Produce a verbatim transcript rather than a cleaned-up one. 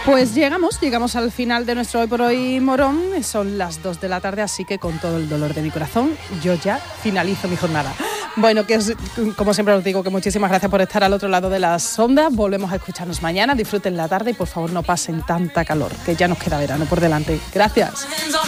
Pues llegamos, llegamos al final de nuestro Hoy por Hoy Morón. Son las dos de la tarde, así que con todo el dolor de mi corazón, yo ya finalizo mi jornada. Bueno, que es, como siempre os digo, que muchísimas gracias por estar al otro lado de las ondas. Volvemos a escucharnos mañana. Disfruten la tarde y por favor no pasen tanta calor, que ya nos queda verano por delante. Gracias.